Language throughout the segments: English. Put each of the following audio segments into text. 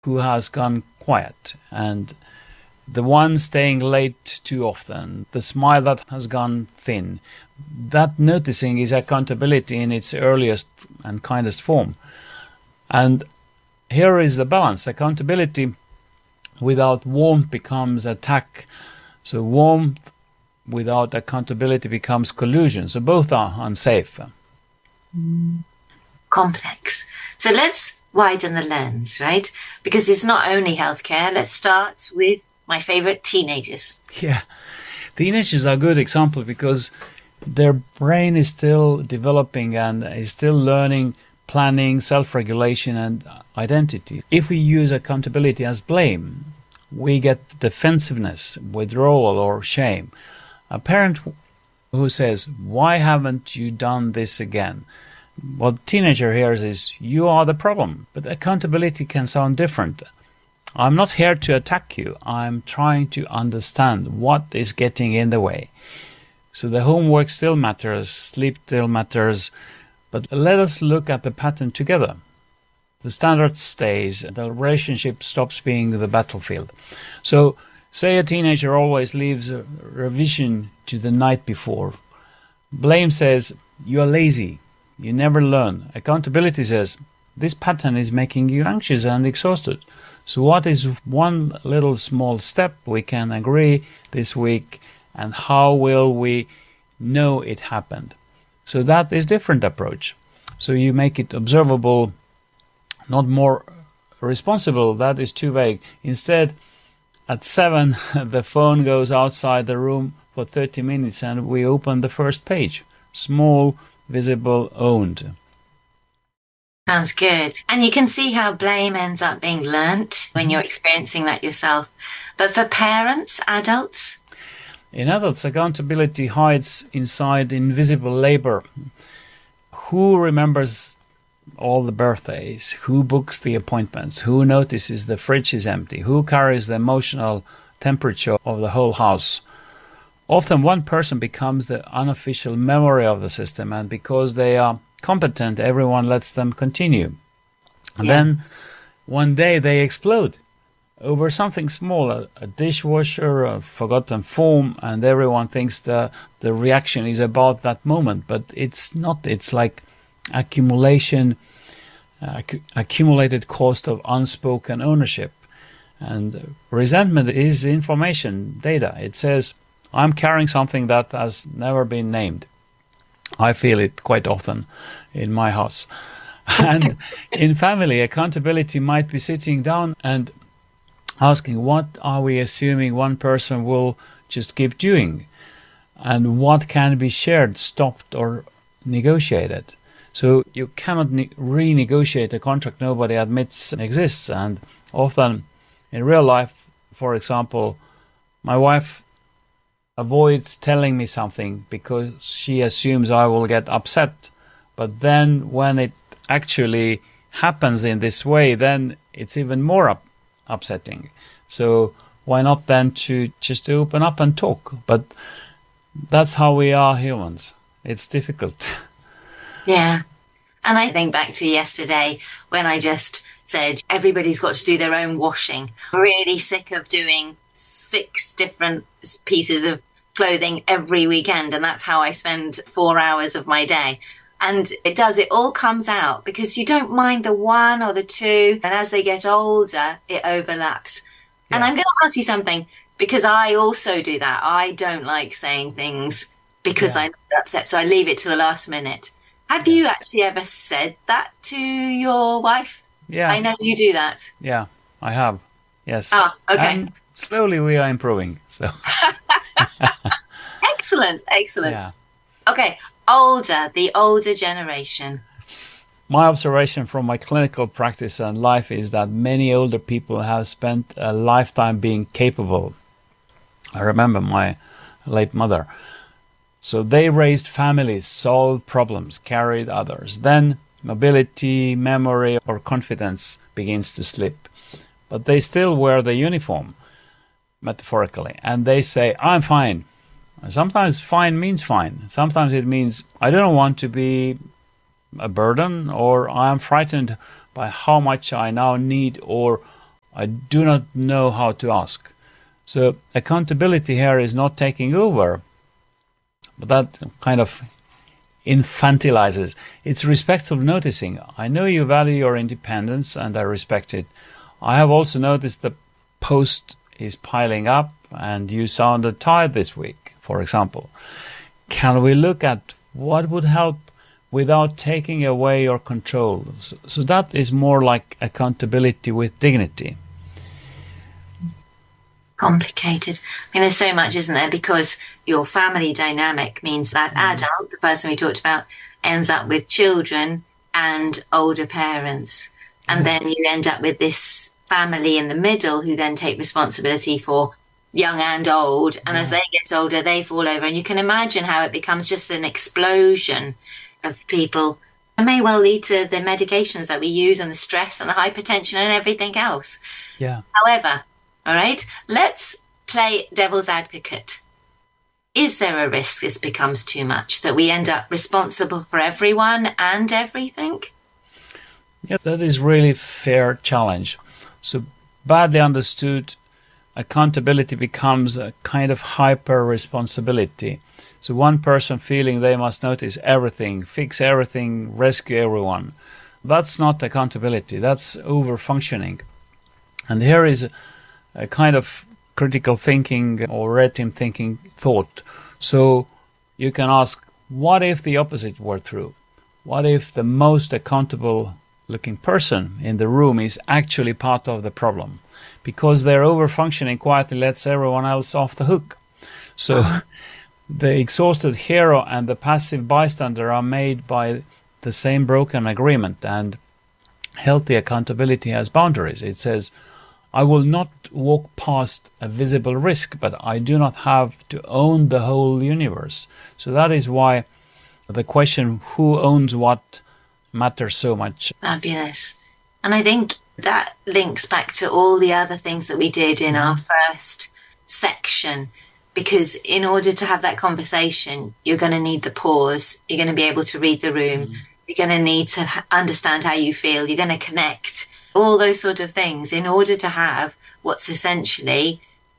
who has gone quiet, and the one staying late too often, the smile that has gone thin. That noticing is accountability in its earliest and kindest form. And here is the balance. Accountability without warmth becomes attack. So warmth without accountability becomes collusion. So both are unsafe. Complex. So let's widen the lens, right? Because it's not only healthcare. Let's start with my favorite, teenagers. Yeah. Teenagers are a good example because their brain is still developing and is still learning planning, self-regulation, and identity. If we use accountability as blame, we get defensiveness, withdrawal, or shame. A parent who says, "Why haven't you done this again?" What the teenager hears is, "You are the problem." But accountability can sound different. "I'm not here to attack you. I'm trying to understand what is getting in the way." So the homework still matters, sleep still matters, but let us look at the pattern together. The standard stays, the relationship stops being the battlefield. So say a teenager always leaves a revision to the night before. Blame says, "You are lazy. You never learn." Accountability says, "This pattern is making you anxious and exhausted. So what is one little small step we can agree this week, and how will we know it happened?" So that is different approach. So you make it observable, not more responsible. That is too vague. Instead, at 7, the phone goes outside the room for 30 minutes and we open the first page. Small, visible, owned. Sounds good. And you can see how blame ends up being learnt when you're experiencing that yourself. But for parents, adults? In adults, accountability hides inside invisible labor. Who remembers all the birthdays? Who books the appointments? Who notices the fridge is empty? Who carries the emotional temperature of the whole house? Often one person becomes the unofficial memory of the system, and because they are competent, everyone lets them continue. And then one day they explode over something small, a dishwasher, a forgotten form, and everyone thinks the reaction is about that moment, but it's not. It's like accumulated cost of unspoken ownership. And resentment is information, data. It says, "I'm carrying something that has never been named." I feel it quite often in my house. And in family, accountability might be sitting down and asking, what are we assuming one person will just keep doing? And what can be shared, stopped, or negotiated? So you cannot renegotiate a contract nobody admits exists. And often in real life, for example, my wife avoids telling me something because she assumes I will get upset. But then when it actually happens in this way, then it's even more upsetting. So why not then to just open up and talk? But that's how we are humans. It's difficult. Yeah. And I think back to yesterday when I just said everybody's got to do their own washing. Really sick of doing 6 different pieces of clothing every weekend, and that's how I spend 4 hours of my day. And it all comes out because you don't mind the 1 or the 2, and as they get older, it overlaps. Yeah. And I'm going to ask you something, because I also do that. I don't like saying things because I'm upset, so I leave it to the last minute. Have you actually ever said that to your wife? Yeah. I know you do that. Yeah, I have. Yes. Ah, okay. And slowly we are improving. So. Excellent. Yeah. Okay, the older generation. My observation from my clinical practice and life is that many older people have spent a lifetime being capable. I remember my late mother. So they raised families, solved problems, carried others. Then mobility, memory, or confidence begins to slip. But they still wear the uniform, metaphorically, and they say, "I'm fine." Sometimes fine means fine. Sometimes it means I don't want to be a burden, or I'm frightened by how much I now need, or I do not know how to ask. So accountability here is not taking over, but that kind of infantilizes. It's respectful noticing. I know you value your independence and I respect it. I have also noticed the post is piling up and you sounded tired this week, for example. Can we look at what would help without taking away your control? So that is more like accountability with dignity. Complicated. I mean, there's so much, isn't there? Because your family dynamic means that adult, the person we talked about, ends up with children and older parents. And then you end up with this family in the middle who then take responsibility for young and old. And as they get older, they fall over. And you can imagine how it becomes just an explosion of people. It may well lead to the medications that we use and the stress and the hypertension and everything else. Yeah. However, all right, let's play devil's advocate. Is there a risk this becomes too much, that we end up responsible for everyone and everything? Yeah, that is really fair challenge. So badly understood, accountability becomes a kind of hyper responsibility. So one person feeling they must notice everything, fix everything, rescue everyone. That's not accountability, that's over functioning. And here is a kind of critical thinking or red team thinking thought. So you can ask, what if the opposite were true? What if the most accountable looking person in the room is actually part of the problem? Because their over-functioning quietly lets everyone else off the hook. So the exhausted hero and the passive bystander are made by the same broken agreement, and healthy accountability has boundaries. It says, I will not walk past a visible risk, but I do not have to own the whole universe. So that is why the question, who owns what, matters so much. Fabulous. And I think that links back to all the other things that we did in our first section, because in order to have that conversation, you're going to need the pause. You're going to be able to read the room. You're going to need to understand how you feel. You're going to connect. All those sort of things in order to have what's essentially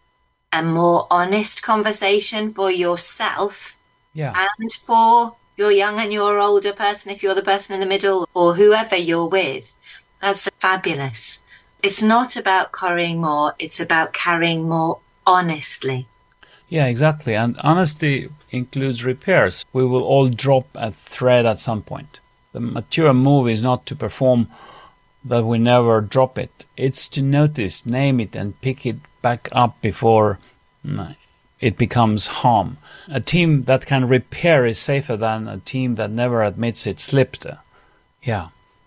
a more honest conversation for yourself and for your young and your older person, if you're the person in the middle or whoever you're with. That's fabulous. It's not about carrying more, it's about carrying more honestly. Yeah, exactly. And honesty includes repairs. We will all drop a thread at some point. The mature move is not to perform that we never drop it. It's to notice, name it, and pick it back up before it becomes harm. A team that can repair is safer than a team that never admits it slipped. Yeah.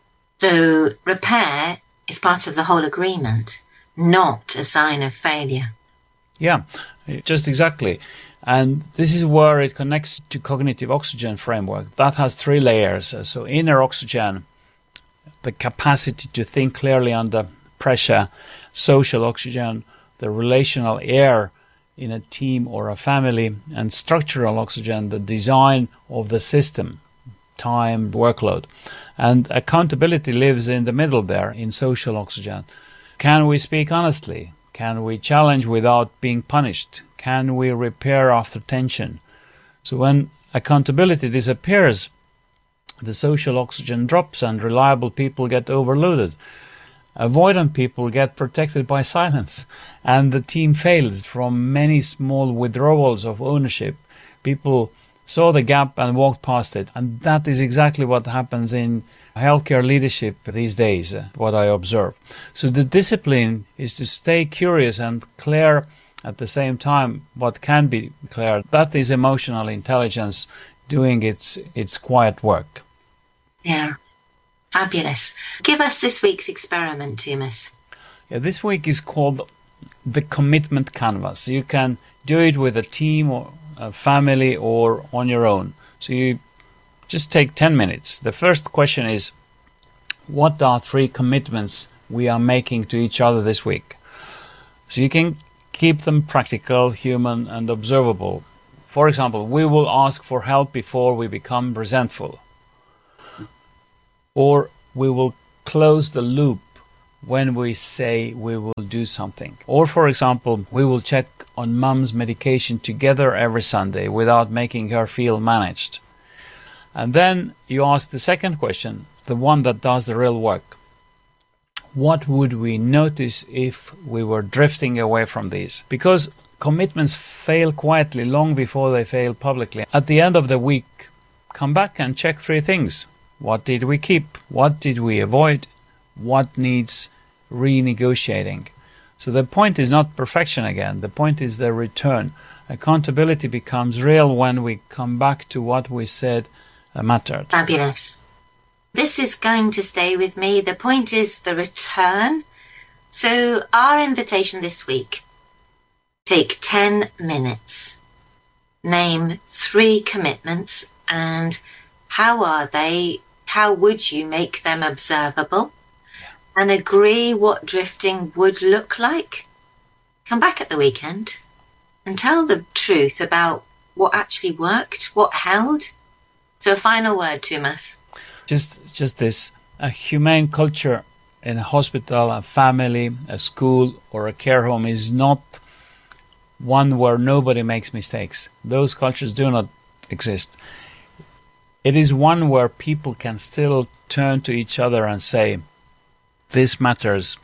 So repair is part of the whole agreement, not a sign of failure. Yeah, just exactly. And this is where it connects to cognitive oxygen framework. That has 3 layers. So inner oxygen, the capacity to think clearly under pressure; social oxygen, the relational air in a team or a family; and structural oxygen, the design of the system, time, workload. And accountability lives in the middle there, in social oxygen. Can we speak honestly? Can we challenge without being punished? Can we repair after tension? So when accountability disappears, the social oxygen drops and reliable people get overloaded. Avoidant people get protected by silence, and the team fails from many small withdrawals of ownership. People saw the gap and walked past it, and that is exactly what happens in healthcare leadership these days, what I observe. So the discipline is to stay curious and clear at the same time what can be clear. That is emotional intelligence doing its quiet work. Yeah, fabulous. Give us this week's experiment, Tuomas. Yeah, this week is called the commitment canvas. You can do it with a team or a family or on your own. So you just take 10 minutes. The first question is, what are 3 commitments we are making to each other this week? So you can keep them practical, human, and observable. For example, we will ask for help before we become resentful. Or we will close the loop when we say we will do something. Or, for example, we will check on mum's medication together every Sunday without making her feel managed. And then you ask the second question, the one that does the real work. What would we notice if we were drifting away from these? Because commitments fail quietly long before they fail publicly. At the end of the week, come back and check 3 things. What did we keep? What did we avoid? What needs renegotiating? So the point is not perfection again. The point is the return. Accountability becomes real when we come back to what we said mattered. Fabulous. This is going to stay with me. The point is the return. So our invitation this week, take 10 minutes. Name 3 commitments and how are they? How would you make them observable? And agree what drifting would look like. Come back at the weekend and tell the truth about what actually worked, what held. So a final word, Tuomas. Just this, a humane culture in a hospital, a family, a school, or a care home is not one where nobody makes mistakes. Those cultures do not exist. It is one where people can still turn to each other and say, this matters.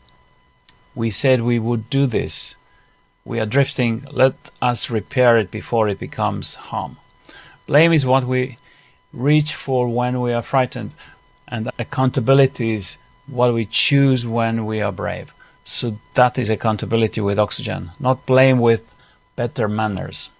We said we would do this. We are drifting. Let us repair it before it becomes harm. Blame is what we reach for when we are frightened, and accountability is what we choose when we are brave. So that is accountability with oxygen, not blame with better manners.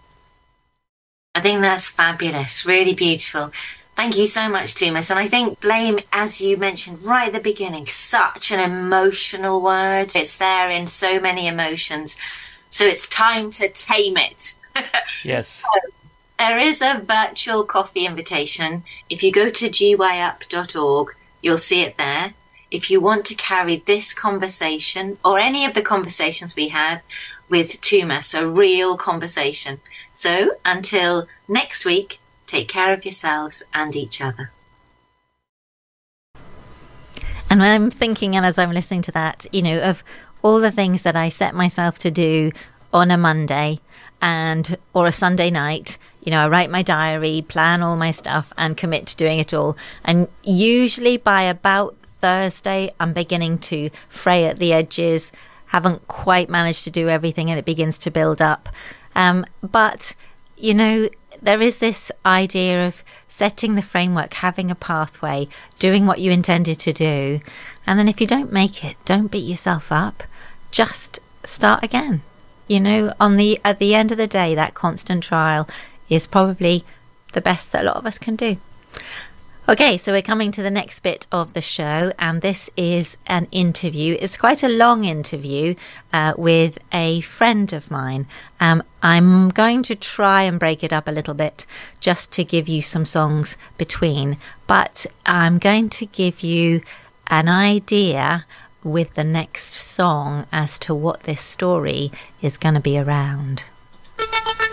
I think that's fabulous, really beautiful. Thank you so much, Tuomas. And I think blame, as you mentioned right at the beginning, such an emotional word. It's there in so many emotions. So it's time to tame it. Yes. So there is a virtual coffee invitation. If you go to gyup.org, you'll see it there. If you want to carry this conversation or any of the conversations we had with Tuomas, a real conversation. So until next week, take care of yourselves and each other. And I'm thinking, and as I'm listening to that, of all the things that I set myself to do on a Monday or a Sunday night, I write my diary, plan all my stuff and commit to doing it all. And usually by about Thursday, I'm beginning to fray at the edges, haven't quite managed to do everything and it begins to build up. But there is this idea of setting the framework, having a pathway, doing what you intended to do. And then if you don't make it, don't beat yourself up. Just start again. At the end of the day, that constant trial is probably the best that a lot of us can do. Okay, so we're coming to the next bit of the show, and this is an interview. It's quite a long interview with a friend of mine. I'm going to try and break it up a little bit just to give you some songs between, but I'm going to give you an idea with the next song as to what this story is going to be around.